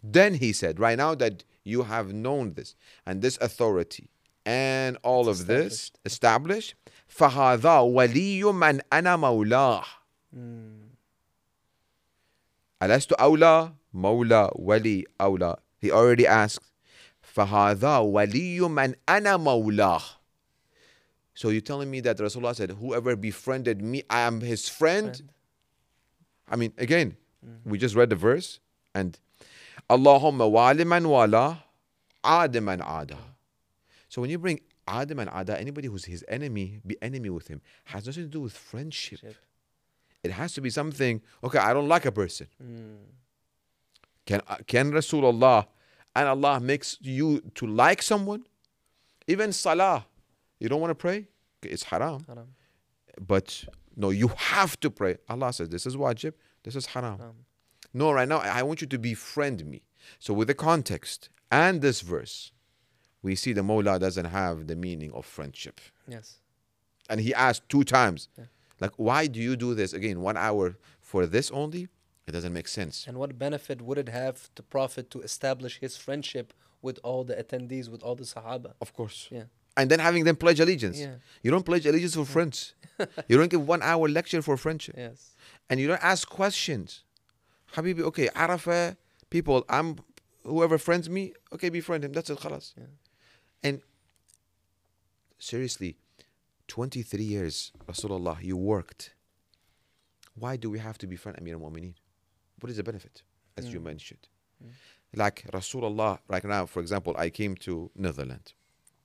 Then he said, right now that you have known this and this authority and all It's of this established. established, فَهَذَا وَلِيُّ مَنْ أَنَا مَوْلَاهُ. أَلَسْتُ أَوْلَى مَوْلَى وَلِي أَوْلَى. He already asked, فَهَذَا وَلِيُّ مَنْ أَنَا مَوْلَاهُ. So you're telling me that Rasulullah said, whoever befriended me, I am his friend? Friend. I mean, again, we just read the verse and Allahumma wali man wala, adi man ada. So when you bring Adam and Ada, anybody who's his enemy, be enemy with him, has nothing to do with friendship. Ship. It has to be something, okay, I don't like a person. Mm. Can Rasulullah and Allah makes you to like someone? Even salah, you don't want to pray? It's haram. Haram. But no, you have to pray. Allah says, this is wajib, this is haram. No, right now, I want you to befriend me. So with the context and this verse, we see the Mawla doesn't have the meaning of friendship. Yes. And he asked 2 times, Yeah. like, why do you do this? Again, 1 hour for this only? It doesn't make sense. And what benefit would it have the Prophet to establish his friendship with all the attendees, with all the Sahaba? Of course. Yeah. And then having them pledge allegiance. Yeah. You don't pledge allegiance for friends. You don't give 1 hour lecture for friendship. Yes. And you don't ask questions. Habibi, okay, Arafah, people, whoever friends me, okay, befriend him. That's it, khalas. Yeah. And seriously, 23 years, Rasulullah, you worked. Why do we have to befriend Amir al-Mu'mineen? What is the benefit, as you mentioned? Like Rasulullah, right now, for example, I came to Netherlands.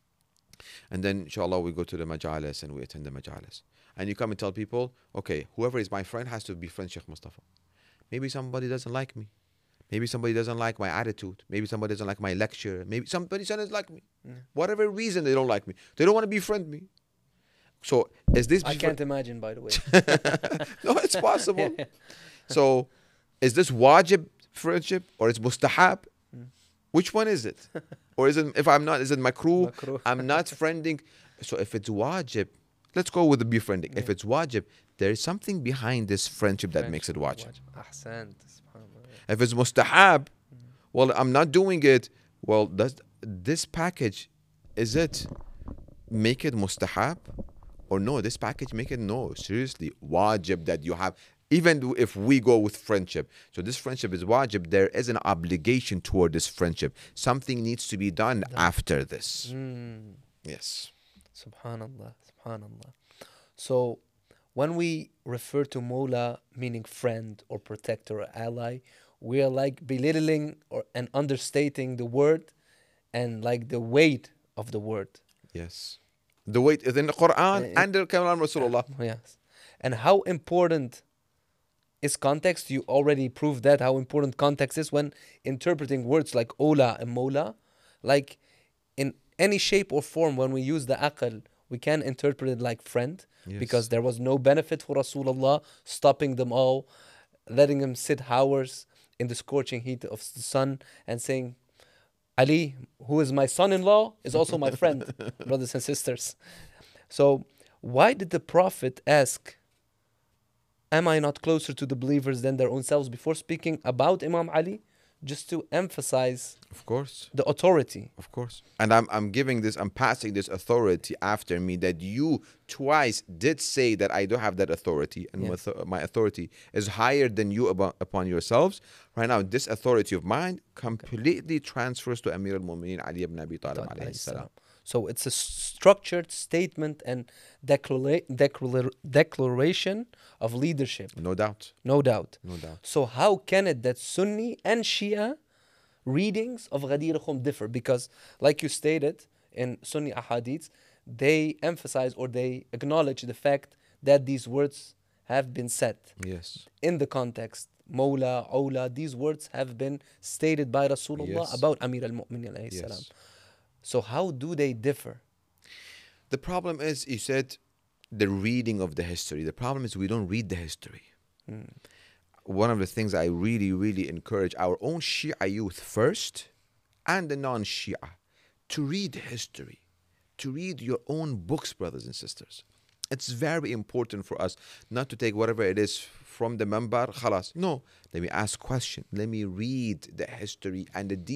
And then, inshallah, we go to the majalis and we attend the majalis. And you come and tell people, okay, whoever is my friend has to befriend Sheikh Mustafa. Maybe somebody doesn't like me. Maybe somebody doesn't like my attitude. Maybe somebody doesn't like my lecture. Maybe somebody doesn't like me. Whatever reason they don't like me. They don't want to befriend me. So, is this... I can't imagine, by the way. No, it's possible. So, is this wajib friendship or it's mustahab? Which one is it? Or is it, if I'm not, is it makruh? Makruh. I'm not friending. So if it's wajib, let's go with the befriending. If it's wajib, there is something behind this friendship that makes it wajib. Ahsant. Subhanallah. If it's mustahab, well, I'm not doing it. Well, does this package, is it make it mustahab? Or no, this package make it, no, seriously, wajib that you have. Even if we go with friendship. So this friendship is wajib. There is an obligation toward this friendship. Something needs to be done after this. Yes. Subhanallah. Subhanallah. So when we refer to Mawla, meaning friend or protector or ally, we are like belittling and understating the word and like the weight of the word. Yes. The weight is in the Quran and the Kalam Rasulullah. Yes. And how important is context? You already proved that, how important context is when interpreting words like Ola and Mawla. Like in any shape or form, when we use the aql, we can interpret it like friend, because there was no benefit for Rasulullah stopping them all, letting them sit hours in the scorching heat of the sun and saying, Ali, who is my son-in-law, is also my friend, brothers and sisters. So why did the Prophet ask, am I not closer to the believers than their own selves, before speaking about Imam Ali? Just to emphasize, of course, the authority. Of course. And I'm passing this authority after me, that you twice did say that I don't have that authority, and my authority is higher than you upon yourselves. Right now, this authority of mine completely transfers to Amir al-Mu'mineen Ali ibn Abi Talib alayhi salam. So it's a structured statement and declaration of leadership. No doubt. No doubt. No doubt. So how can it that Sunni and Shia readings of Ghadir Khum differ? Because like you stated in Sunni ahadith, they emphasize or they acknowledge the fact that these words have been said. Yes. In the context, Mawla, Awla, these words have been stated by Rasulullah about Amir al-Mu'minin alayhi salam. So how do they differ? The problem is, you said, the reading of the history. The problem is we don't read the history. One of the things I really, really encourage our own Shia youth first, and the non-Shia, to read history, to read your own books, brothers and sisters. It's very important for us not to take whatever it is from the member, خلاص. No, let me ask question. Let me read the history and the